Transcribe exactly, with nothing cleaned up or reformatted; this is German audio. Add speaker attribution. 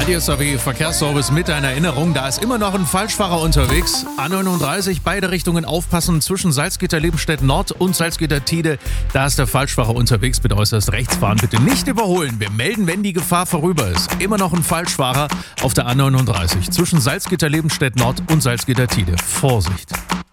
Speaker 1: D S A W Verkehrsservice mit einer Erinnerung, da ist immer noch ein Falschfahrer unterwegs. A neununddreißig, beide Richtungen aufpassen, zwischen Salzgitter-Lebenstedt Nord und Salzgitter-Tide. Da ist der Falschfahrer unterwegs, bitte äußerst rechts fahren, bitte nicht überholen. Wir melden, wenn die Gefahr vorüber ist. Immer noch ein Falschfahrer auf der A neununddreißig, zwischen Salzgitter-Lebenstedt Nord und Salzgitter-Tide. Vorsicht!